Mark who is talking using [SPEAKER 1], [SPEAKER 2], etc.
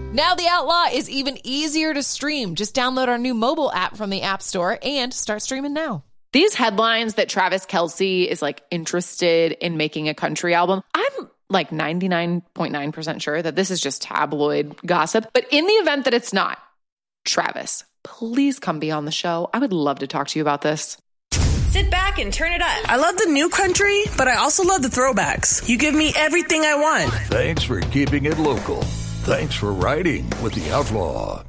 [SPEAKER 1] Now The Outlaw is even easier to stream. Just download our new mobile app from the App Store and start streaming now.
[SPEAKER 2] These headlines that Travis Kelce is like interested in making a country album, I'm like 99.9% sure that this is just tabloid gossip. But in the event that it's not, Travis, please come be on the show. I would love to talk to you about this.
[SPEAKER 3] Sit back and turn it up.
[SPEAKER 4] I love the new country, but I also love the throwbacks. You give me everything I want.
[SPEAKER 5] Thanks for keeping it local. Thanks for riding with The Outlaw.